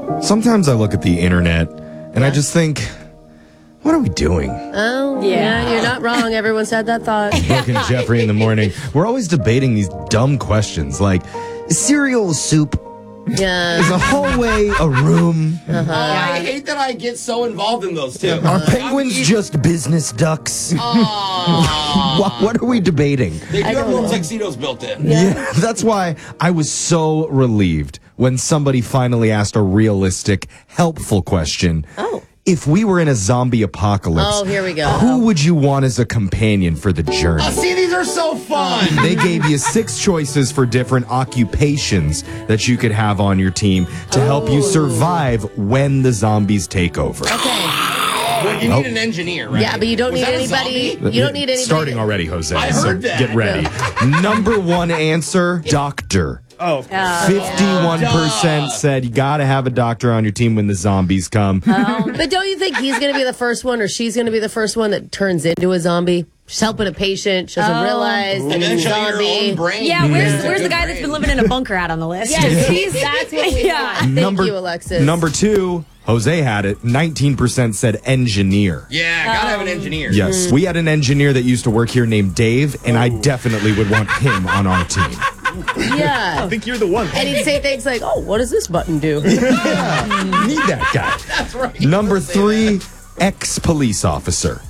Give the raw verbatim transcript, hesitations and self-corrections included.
Sometimes I look at the internet and I just think, what are we doing? Oh, yeah. yeah, you're not wrong. Everyone's had that thought. Brooke and Jeffrey in the morning. We're always debating these dumb questions like, is cereal soup? Yeah. Is a hallway a room? Uh-huh. Oh, I hate that I get so involved in those two. Are penguins just business ducks? what, what are we debating? They do have little tuxedos built in. Yeah. yeah, that's why I was so relieved when somebody finally asked a realistic, helpful question. Oh. If we were in a zombie apocalypse, oh, here we go. Who would you want as a companion for the journey? Oh, see, these are so fun. They gave you six choices for different occupations that you could have on your team to oh. help you survive when the zombies take over. Okay. Well, you need oh. an engineer, right? Yeah, but you don't Was need anybody. You don't need anybody. Starting already, Jose. I so heard that. Get ready. Number one answer, doctor. Oh, fifty-one percent said you got to have a doctor on your team when the zombies come. Um, but don't you think he's going to be the first one or she's going to be the first one that turns into a zombie? She's helping a patient. She doesn't oh. realize and then show your own brain. Yeah, where's, where's the guy brain. that's been living in a bunker out on the list? Yes, he's, that's what we yeah. Thank number, you, Alexis. Number two, Jose had it. nineteen percent said engineer. Yeah, gotta um, have an engineer. Yes, mm. we had an engineer that used to work here named Dave, and oh. I definitely would want him on our team. Yeah. I think you're the one. And he'd say things like, oh, what does this button do? Yeah. Need that guy. That's right. Number three, ex-police officer.